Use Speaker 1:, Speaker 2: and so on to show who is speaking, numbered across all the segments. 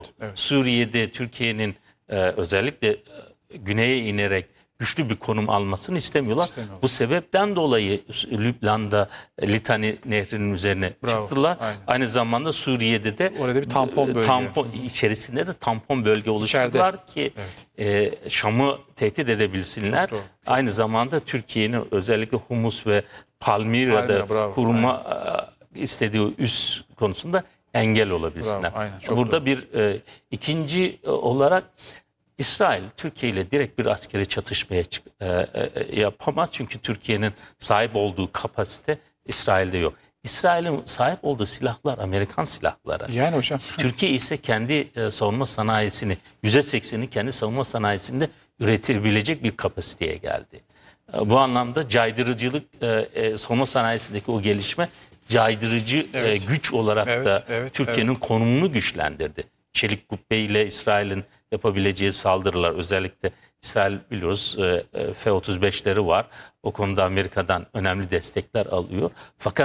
Speaker 1: Evet.
Speaker 2: Suriye'de Türkiye'nin özellikle güneye inerek güçlü bir konum almasını istemiyorlar. Bu sebepten dolayı Lübnan'da Litani Nehri'nin üzerine çıktılar.
Speaker 1: Aynen.
Speaker 2: Aynı zamanda Suriye'de de
Speaker 1: orada bir tampon bölge.
Speaker 2: içerisinde de tampon bölge oluşturdular ki Şam'ı tehdit edebilsinler. Aynı zamanda Türkiye'nin özellikle Humus ve Palmira'da kurma istediği üs konusunda engel olabilsinler. Burada bir ikinci olarak İsrail Türkiye ile direkt bir askeri çatışmaya yapamaz. Çünkü Türkiye'nin sahip olduğu kapasite İsrail'de yok. İsrail'in sahip olduğu silahlar Amerikan silahları.
Speaker 1: Yani hocam.
Speaker 2: Türkiye ise kendi savunma sanayisini, %80'ini kendi savunma sanayisinde üretebilecek bir kapasiteye geldi. Bu anlamda caydırıcılık, savunma sanayisindeki o gelişme caydırıcı güç olarak da Türkiye'nin konumunu güçlendirdi. Çelik kubbe ile İsrail'in yapabileceği saldırılar, özellikle İsrail biliyoruz F-35'leri var. O konuda Amerika'dan önemli destekler alıyor. Fakat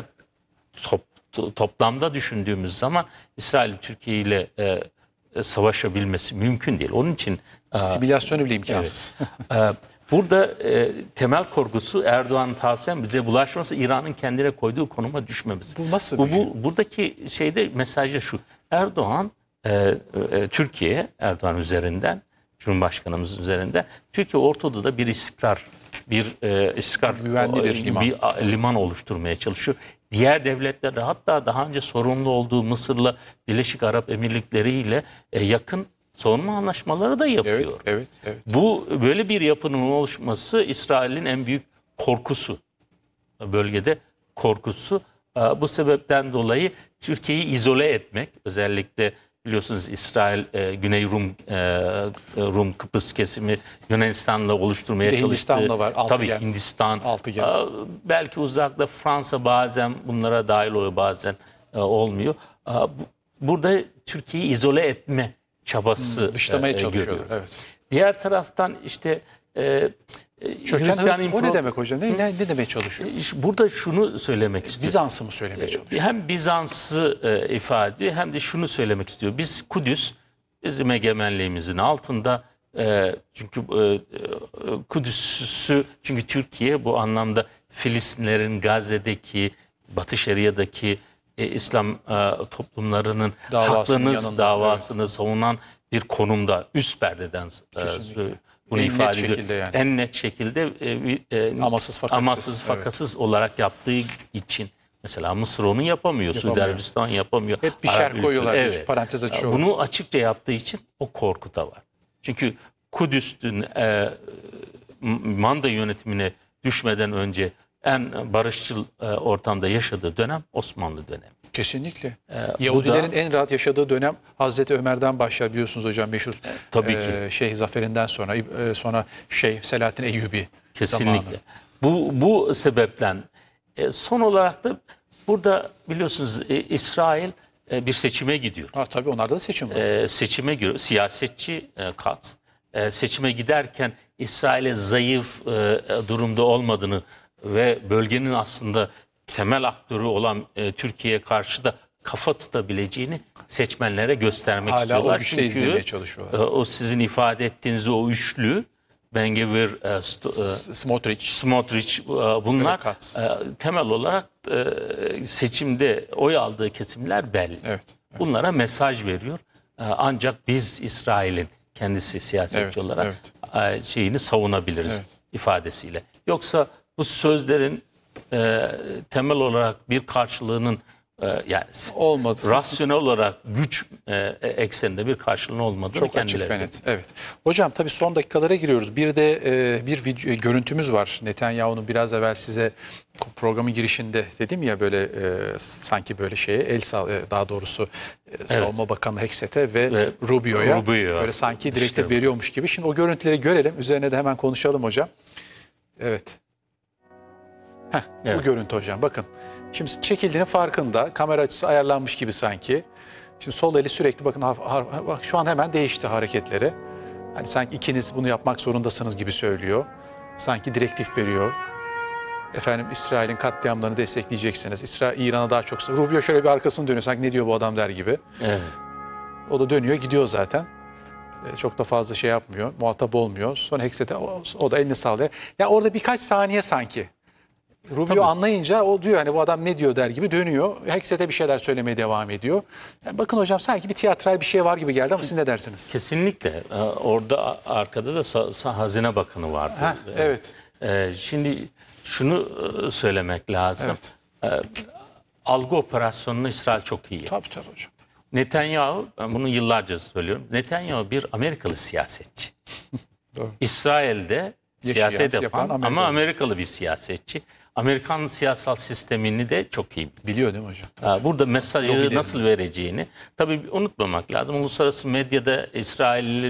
Speaker 2: toplamda düşündüğümüz zaman İsrail Türkiye ile savaşabilmesi mümkün değil. Onun için
Speaker 1: simülasyonu bile imkansız.
Speaker 2: Burada temel korkusu Erdoğan'ın tavsiyen bize bulaşması, İran'ın kendine koyduğu konuma düşmemiz.
Speaker 1: Bu nasıl?
Speaker 2: Buradaki şeyde mesajı şu: Erdoğan Türkiye, Erdoğan üzerinden, Cumhurbaşkanımız üzerinden Türkiye Orta Doğu'da bir istikrar,
Speaker 1: güvenli bir
Speaker 2: liman oluşturmaya çalışıyor. Diğer devletlerle, hatta daha önce sorumlu olduğu Mısır'la Birleşik Arap Emirlikleri ile yakın savunma anlaşmaları da yapıyor.
Speaker 1: Evet.
Speaker 2: Bu böyle bir yapının oluşması İsrail'in en büyük korkusu. Bölgede korkusu. Bu sebepten dolayı Türkiye'yi izole etmek, özellikle biliyorsunuz İsrail Güney Rum Kıbrıs kesimi Yunanistan'la oluşturmaya çalıştı.
Speaker 1: Hindistan'da var.
Speaker 2: Tabii Hindistan. Belki uzakta Fransa bazen bunlara dahil oluyor, bazen olmuyor. Burada Türkiye'yi izole etme çabası
Speaker 1: dışlamaya çalışıyor. Evet.
Speaker 2: Diğer taraftan işte
Speaker 1: o ne demek hocam? Ne demeye çalışıyor?
Speaker 2: Burada şunu söylemek istiyor.
Speaker 1: Bizans'ı mı söylemeye çalışıyor?
Speaker 2: Hem Bizans'ı ifade ediyor, hem de şunu söylemek istiyor. Biz Kudüs bizim egemenliğimizin altında, çünkü Kudüs'ü, çünkü Türkiye bu anlamda Filistinlerin Gazze'deki, Batı Şeria'daki İslam toplumlarının davasını savunan bir konumda, üst perdeden bunu ifade ediyor. En net şekilde amasız fakatsız olarak yaptığı için. Mesela Mısır onu yapamıyor, Suudi Arabistan yapamıyor.
Speaker 1: Hep bir şer koyuyorlar, parantez açıyorlar.
Speaker 2: Bunu açıkça yaptığı için o korku da var. Çünkü Kudüs'ün manda yönetimine düşmeden önce en barışçıl ortamda yaşadığı dönem Osmanlı dönemi.
Speaker 1: Kesinlikle. Yahudilerin en rahat yaşadığı dönem Hazreti Ömer'den başlar, biliyorsunuz hocam, meşhur
Speaker 2: tabii ki.
Speaker 1: Şeyh zaferinden sonra Şeyh Selahaddin Eyyubi
Speaker 2: kesinlikle. Bu sebepten son olarak da burada biliyorsunuz İsrail bir seçime gidiyor.
Speaker 1: Tabii onlarda da seçim var.
Speaker 2: Seçime giriyor. Siyasetçi kat. Seçime giderken İsrail'e zayıf durumda olmadığını ve bölgenin aslında temel aktörü olan Türkiye'ye karşı da kafa tutabileceğini seçmenlere göstermek istiyorlar.
Speaker 1: Hala o güçte izlemeye çalışıyorlar.
Speaker 2: O sizin ifade ettiğiniz o üçlü, Ben-Gvir, Smotrich, bunlar temel olarak seçimde oy aldığı kesimler belli. Bunlara mesaj veriyor. Ancak biz İsrail'in kendisi siyasetçi olarak şeyini savunabiliriz ifadesiyle. Yoksa bu sözlerin temel olarak bir karşılığının yani olmadı. Rasyonel olarak güç ekseninde bir karşılığının olmadığını
Speaker 1: çok açık ve net. Evet. Hocam tabii son dakikalara giriyoruz. Bir de bir görüntümüz var. Netanyahu'nun biraz evvel size programın girişinde dedim ya, böyle sanki böyle şeye daha doğrusu Savunma Bakanı Hekset'e ve Rubio'ya böyle sanki direktif veriyormuş gibi. Şimdi o görüntüleri görelim. Üzerine de hemen konuşalım hocam. Evet. Bu görüntü hocam, bakın. Şimdi çekildiğinin farkında. Kamera açısı ayarlanmış gibi sanki. Şimdi sol eli sürekli bakın, bak şu an hemen değişti hareketleri. Hani sanki ikiniz bunu yapmak zorundasınız gibi söylüyor. Sanki direktif veriyor. Efendim İsrail'in katliamlarını destekleyeceksiniz. İran'a daha çok... Rubio şöyle bir arkasını dönüyor, sanki ne diyor bu adam der gibi. O da dönüyor gidiyor zaten. Çok da fazla şey yapmıyor. Muhatap olmuyor. Sonra Hexet'e o da elini sallıyor. Ya orada birkaç saniye sanki. Rubio anlayınca o diyor hani bu adam ne diyor der gibi dönüyor. Hexet'e bir şeyler söylemeye devam ediyor. Yani bakın hocam sanki bir tiyatral bir şey var gibi geldi ama siz ne dersiniz?
Speaker 2: Kesinlikle. Orada arkada da Hazine Bakanı vardı.
Speaker 1: Evet.
Speaker 2: Şimdi şunu söylemek lazım.
Speaker 1: Evet.
Speaker 2: Algı operasyonunu İsrail çok iyi yaptı.
Speaker 1: Tabii hocam.
Speaker 2: Netanyahu, ben bunu yıllarca söylüyorum. Netanyahu bir Amerikalı siyasetçi.
Speaker 1: Doğru.
Speaker 2: İsrail'de siyaset yapan ama Amerikalı bir siyasetçi. Amerikan siyasal sistemini de çok iyi
Speaker 1: biliyor değil mi hocam? Tabii.
Speaker 2: Burada mesajı nasıl vereceğini tabii unutmamak lazım. Uluslararası medyada İsrail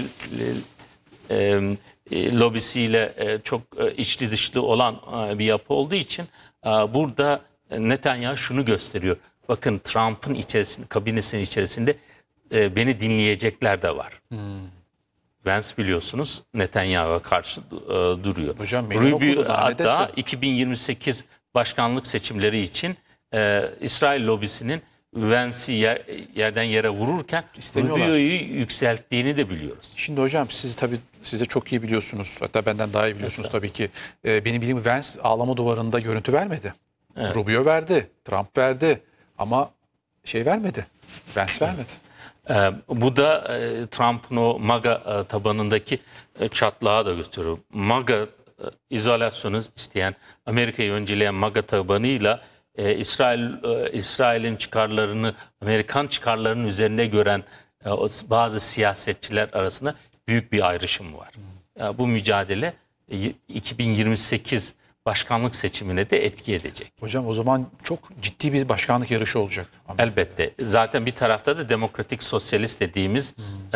Speaker 2: lobisiyle çok içli dışlı olan bir yapı olduğu için burada Netanyahu şunu gösteriyor. Bakın Trump'ın içerisinde, kabinesinin içerisinde beni dinleyecekler de var. Vance biliyorsunuz Netanyahu'ya karşı duruyor.
Speaker 1: Hocam
Speaker 2: Rubio hatta 2028 başkanlık seçimleri için İsrail lobisinin Vance'i yerden yere vururken Rubio'yu yükselttiğini de biliyoruz.
Speaker 1: Şimdi hocam siz de çok iyi biliyorsunuz. Hatta benden daha iyi biliyorsunuz tabii ki. Benim bildiğim Vance ağlama duvarında görüntü vermedi. Evet. Rubio verdi, Trump verdi ama şey vermedi. Vance vermedi.
Speaker 2: Bu da Trump'ın o MAGA tabanındaki çatlağı da gösteriyor. MAGA izolasyonu isteyen, Amerika'yı önceleyen MAGA tabanıyla İsrail'in çıkarlarını, Amerikan çıkarlarının üzerinde gören bazı siyasetçiler arasında büyük bir ayrışım var. Bu mücadele 2028 başkanlık seçimine de etki edecek.
Speaker 1: Hocam o zaman çok ciddi bir başkanlık yarışı olacak.
Speaker 2: Elbette. Zaten bir tarafta da Demokratik Sosyalist dediğimiz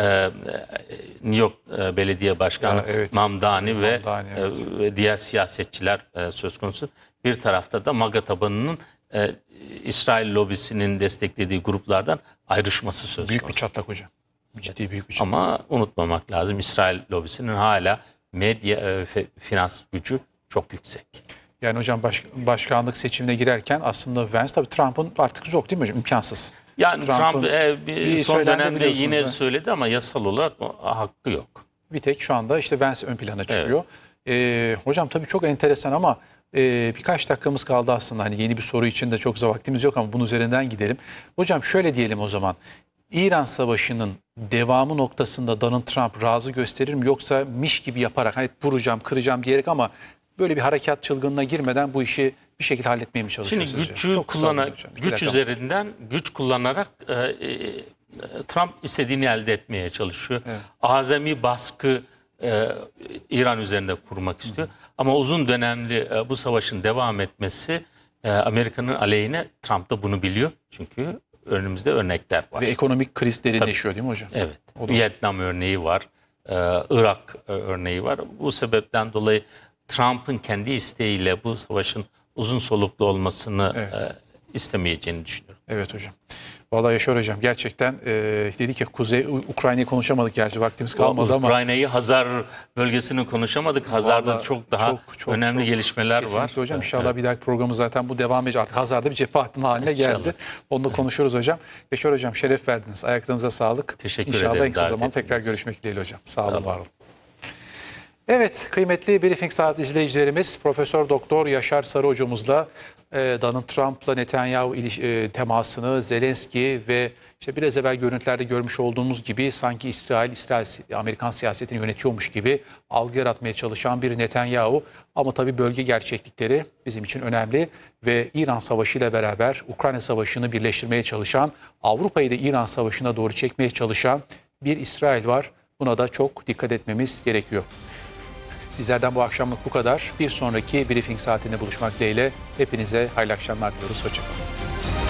Speaker 2: New York Belediye Başkanı Mamdani ve diğer siyasetçiler söz konusu. Bir tarafta da MAGA tabanının İsrail lobisinin desteklediği gruplardan ayrışması söz konusu.
Speaker 1: Büyük bir çatlak hocam. Ciddi büyük bir çatlak.
Speaker 2: Ama unutmamak lazım İsrail lobisinin hala medya ve finans gücü çok yüksek.
Speaker 1: Yani hocam başkanlık seçimine girerken aslında Vance tabii Trump'ın artık yok değil mi hocam? İmkansız.
Speaker 2: Yani Trump son dönemde yine söyledi ama yasal olarak hakkı yok.
Speaker 1: Bir tek şu anda işte Vance ön plana çıkıyor. Evet. Hocam tabii çok enteresan ama birkaç dakikamız kaldı aslında. Hani yeni bir soru için de çok vaktimiz yok ama bunun üzerinden gidelim. Hocam şöyle diyelim o zaman. İran Savaşı'nın devamı noktasında Donald Trump razı gösterir mi? Yoksa miş gibi yaparak hani vuracağım, kıracağım diyerek ama böyle bir harekat çılgınına girmeden bu işi bir şekilde halletmeye mi çalışıyor?
Speaker 2: Şimdi güç üzerinden güç kullanarak Trump istediğini elde etmeye çalışıyor. Evet. Azami baskı İran üzerinde kurmak istiyor. Ama uzun dönemli bu savaşın devam etmesi Amerika'nın aleyhine. Trump da bunu biliyor. Çünkü önümüzde örnekler var.
Speaker 1: Ve ekonomik kriz derinleşiyor değil mi hocam?
Speaker 2: Evet. Vietnam örneği var. Irak örneği var. Bu sebepten dolayı Trump'ın kendi isteğiyle bu savaşın uzun soluklu olmasını istemeyeceğini düşünüyorum.
Speaker 1: Evet hocam. Vallahi Yaşar hocam gerçekten dedik ya Kuzey Ukrayna'yı konuşamadık gerçi vaktimiz kalmadı ama.
Speaker 2: Ukrayna'yı Hazar bölgesini konuşamadık. Hazar'da çok daha önemli gelişmeler
Speaker 1: kesinlikle
Speaker 2: var.
Speaker 1: Kesinlikle hocam inşallah bir dahaki programı zaten bu devam edecek. Artık Hazar'da bir cephe hattının haline geldi. Onu da konuşuruz hocam. Yaşar hocam şeref verdiniz. Ayaklarınıza sağlık.
Speaker 2: Teşekkür ederim.
Speaker 1: İnşallah en kısa zamanda tekrar görüşmek dileğiyle hocam. Sağ olun, var olun. Evet, kıymetli Briefing Saat izleyicilerimiz, Profesör Doktor Yaşar Sarı hocamızla Donald Trump'la Netanyahu temasını, Zelenski ve işte biraz evvel görüntülerde görmüş olduğumuz gibi sanki İsrail Amerikan siyasetini yönetiyormuş gibi algı yaratmaya çalışan bir Netanyahu. Ama tabii bölge gerçeklikleri bizim için önemli ve İran Savaşı ile beraber Ukrayna Savaşı'nı birleştirmeye çalışan, Avrupa'yı da İran Savaşı'na doğru çekmeye çalışan bir İsrail var. Buna da çok dikkat etmemiz gerekiyor. Bizlerden bu akşamlık bu kadar. Bir sonraki briefing saatinde buluşmak dileğiyle hepinize hayırlı akşamlar diliyoruz. Hoşçakalın.